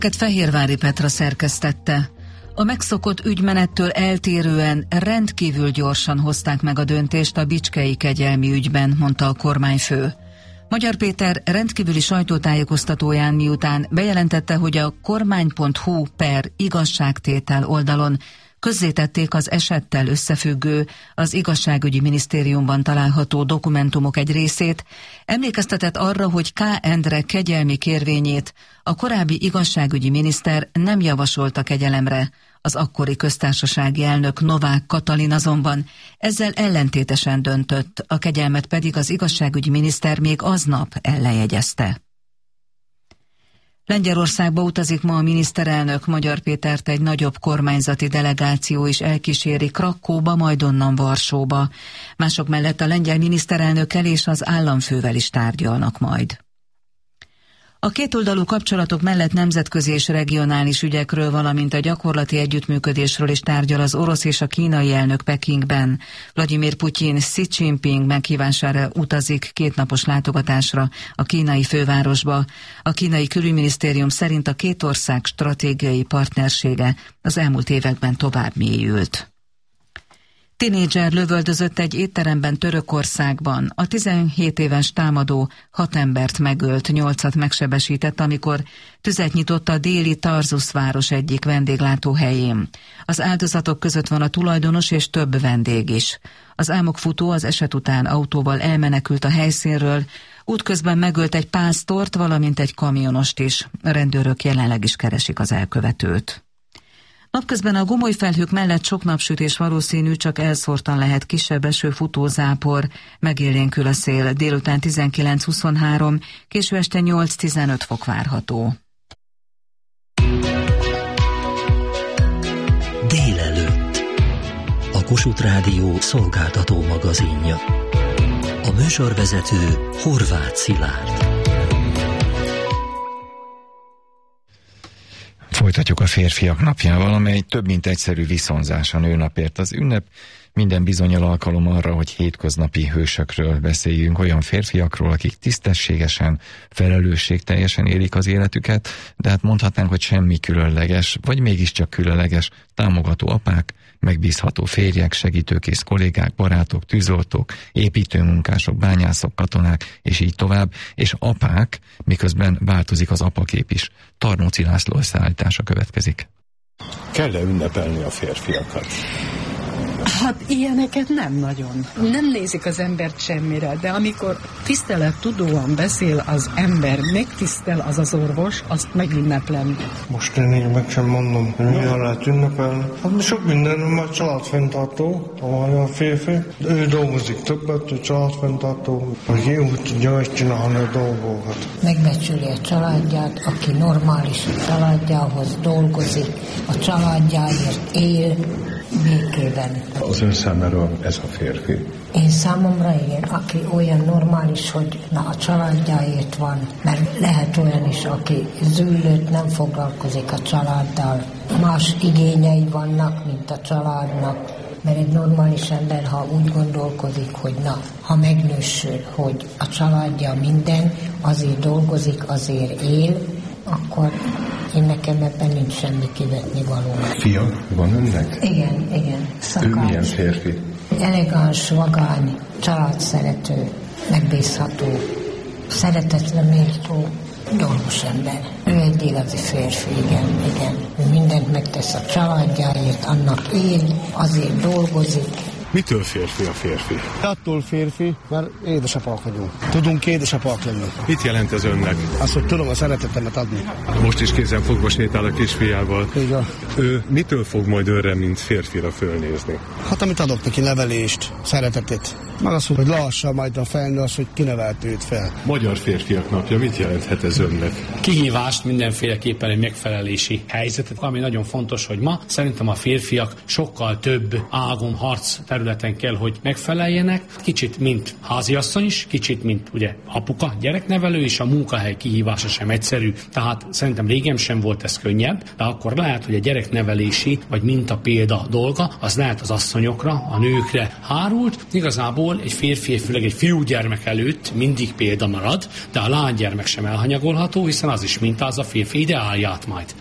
Fehérvári Petra szerkesztette. A megszokott ügymenettől eltérően rendkívül gyorsan hozták meg a döntést a bicskei kegyelmi ügyben, mondta a kormányfő. Magyar Péter rendkívüli sajtótájékoztatóján miután bejelentette, hogy a kormány.hu/igazságtétel oldalon közzétették az esettel összefüggő, az igazságügyi minisztériumban található dokumentumok egy részét, emlékeztetett arra, hogy K. Endre kegyelmi kérvényét a korábbi igazságügyi miniszter nem javasolta kegyelemre. Az akkori köztársasági elnök Novák Katalin azonban ezzel ellentétesen döntött, a kegyelmet pedig az igazságügyi miniszter még aznap ellenjegyezte. Lengyelországba utazik ma a miniszterelnök. Magyar Pétert egy nagyobb kormányzati delegáció is elkíséri Krakkóba, majd onnan Varsóba. Mások mellett a lengyel miniszterelnökkel és az államfővel is tárgyalnak majd. A kétoldalú kapcsolatok mellett nemzetközi és regionális ügyekről, valamint a gyakorlati együttműködésről is tárgyal az orosz és a kínai elnök Pekingben. Vladimir Putyin Xi Jinping meghívására utazik 2 napos látogatásra a kínai fővárosba. A kínai külügyminisztérium szerint a két ország stratégiai partnersége az elmúlt években tovább mélyült. Tinédzser lövöldözött egy étteremben Törökországban. A 17 éves támadó 6 embert megölt, 8-at megsebesített, amikor tüzet nyitott a déli Tarzus város egyik vendéglátóhelyén. Az áldozatok között van a tulajdonos és több vendég is. Az álmokfutó az eset után autóval elmenekült a helyszínről, útközben megölt egy pásztort, valamint egy kamionost is. A rendőrök jelenleg is keresik az elkövetőt. Napközben a gomolyfelhők mellett sok napsütés valószínű, csak elszórtan lehet kisebb eső, futózápor, megélénkül a szél, délután 19-23, késő este 8-15 fok várható. Délelőtt. A Kossuth Rádió szolgáltató magazinja. A műsorvezető Horváth Szilárd. Folytatjuk a férfiak napjával, amely több mint egyszerű viszonzás a nőnapért. Az ünnep minden bizonnyal alkalom arra, hogy hétköznapi hősökről beszéljünk, olyan férfiakról, akik tisztességesen, felelősségteljesen élik az életüket, de hát mondhatnánk, hogy semmi különleges, vagy mégiscsak különleges, támogató apák, megbízható férjek, segítőkész kollégák, barátok, tűzoltók, építőmunkások, bányászok, katonák, és így tovább, és apák, miközben változik az apakép is. Tarnóci László összeállítása következik. Kell-e ünnepelni a férfiakat? Hát ilyeneket nem nagyon. Nem nézik az embert semmire, de amikor tisztelettudóan beszél az ember, megtisztel az az orvos, azt megünneplem. Most én így meg sem mondom, hogy milyen lehet ünnepelni. Hát sok minden, mert családfenntartó, a férfi. Ő dolgozik többet, ő családfenntartó, hogy jó, hogy tudja megcsinálni a dolgokat. Megbecsüli a családját, aki normális a családjához dolgozik, a családjáért él, békében. Az ön számára ez a férfi? Én számomra igen, aki olyan normális, hogy a családjáért van, mert lehet olyan is, aki zűlött, nem foglalkozik a családdal. Más igényei vannak, mint a családnak, mert egy normális ember, ha úgy gondolkodik, hogy ha megnősül, hogy a családja minden, azért dolgozik, azért él, akkor én nekem ebben nincs semmi kivetni való. Fia van önnek? Igen. Szakács. Ő milyen férfi? Elegáns, vagány, családszerető, megbízható, szeretetre méltó, dolgos ember. Ő egy igazi férfi, igen. Ő mindent megtesz a családjáért, annak él, azért dolgozik. Mitől férfi a férfi? Attól férfi, mert édesapák vagyunk. Tudunk édesapák lenni. Mit jelent ez önnek? Azt, hogy tudom a szeretetemet adni. Most is kézen fogva sétál a kisfiával. Igen. Ő mitől fog majd önre, mint férfira fölnézni? Hát amit adok neki, nevelést, szeretetet. Meg az, hogy lassa majd a felnő, az, hogy kinevelt őt fel. Magyar Férfiak Napja, mit jelenthet ez önnek? Kihívást, mindenféleképpen egy megfelelési helyzetet, ami nagyon fontos, hogy ma szerintem a férfiak sokkal több ágon, harc területen területen kell, hogy megfeleljenek. Kicsit, mint háziasszony is, kicsit, mint ugye apuka, gyereknevelő, és a munkahely kihívása sem egyszerű. Tehát szerintem régen sem volt ez könnyebb, de akkor lehet, hogy a gyereknevelési vagy mintapélda dolga, az lehet az asszonyokra, a nőkre hárult. Igazából egy férfi, főleg egy fiúgyermek előtt mindig példa marad, de a lánygyermek sem elhanyagolható, hiszen az is mintáz a férfi ideálját majd.